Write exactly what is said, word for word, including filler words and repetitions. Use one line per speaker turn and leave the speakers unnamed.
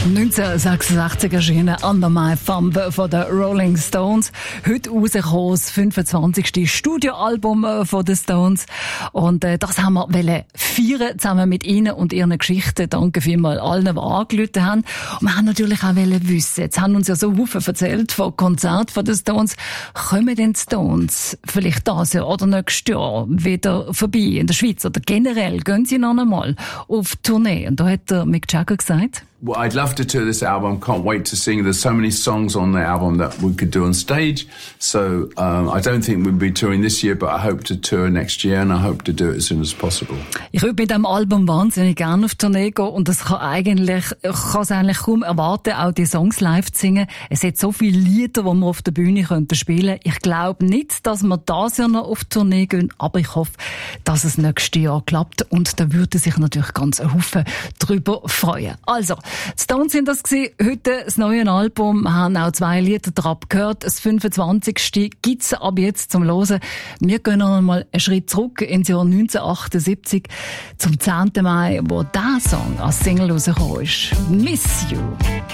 neunzehnhundertsechsundsechzig erschienen «Under My Thumb» von den Rolling Stones. Heute rausgekommen, das fünfundzwanzigste Studioalbum von den Stones. Und äh, das haben wir wollen feiern, zusammen mit Ihnen und Ihren Geschichten. Danke vielmals allen, die angerufen haben. Und wir haben natürlich auch wollen wissen, jetzt haben uns ja so viele erzählt von Konzerten von den Stones. Kommen denn die Stones vielleicht das Jahr oder nächstes Jahr wieder vorbei in der Schweiz? Oder generell gehen sie noch einmal auf Tournee? Und da hat der Mick Jagger gesagt:
Well, I'd love to tour this album. Can't wait to sing. There's so many songs on the album that we could do on stage. So um, I don't think we'll be touring this year, but I hope to tour next year, and I hope to do it as soon as possible.
Ich würde mit diesem Album wahnsinnig gerne auf Tournee gehen und das kann eigentlich, ich kann es eigentlich kaum erwarten, auch die Songs live zu singen. Es hat so viele Lieder, die wir auf der Bühne könnten spielen. Ich glaube nicht, dass wir dieses Jahr noch auf Tournee gehen, aber ich hoffe, dass es nächstes Jahr klappt und da würde sich natürlich ganz ein Haufen drüber freuen. Also, die Stones sind das gewesen. Heute das neue Album. Wir haben auch zwei Lieder drauf gehört. Das fünfundzwanzigste gibt's ab jetzt zum Hören. Wir gehen noch einmal einen Schritt zurück ins Jahr neunzehnhundertachtundsiebzig zum zehnten Mai, wo dieser Song als Single rausgekommen ist. Miss You.